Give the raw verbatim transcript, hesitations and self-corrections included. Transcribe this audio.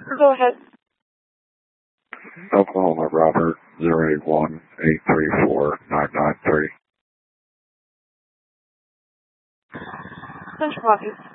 Go ahead. Oklahoma, Robert, zero eight one, eight three four, nine nine three. Central copy.